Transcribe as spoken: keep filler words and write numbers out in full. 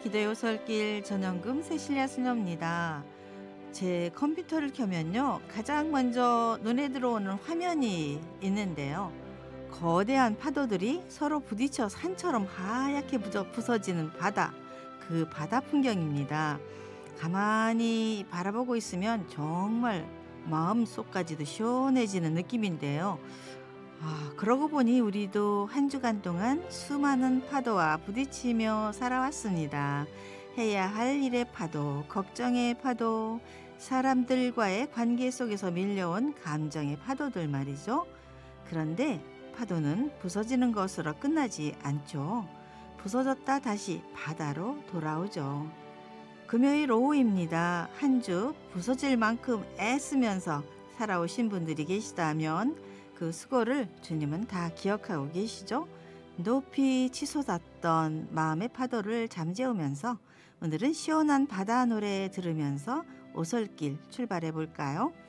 기도의 오솔길 전원금 세실리아 수녀입니다. 제 컴퓨터를 켜면요, 가장 먼저 눈에 들어오는 화면이 있는데요. 거대한 파도들이 서로 부딪혀 산처럼 하얗게 부져 부서지는 바다, 그 바다 풍경입니다. 가만히 바라보고 있으면 정말 마음속까지도 시원해지는 느낌인데요. 아, 그러고 보니 우리도 한 주간 동안 수많은 파도와 부딪히며 살아왔습니다. 해야 할 일의 파도, 걱정의 파도, 사람들과의 관계 속에서 밀려온 감정의 파도들 말이죠. 그런데 파도는 부서지는 것으로 끝나지 않죠. 부서졌다 다시 바다로 돌아오죠. 금요일 오후입니다. 한 주 부서질 만큼 애쓰면서 살아오신 분들이 계시다면 그 수고를 주님은 다 기억하고 계시죠? 높이 치솟았던 마음의 파도를 잠재우면서 오늘은 시원한 바다 노래 들으면서 오솔길 출발해 볼까요?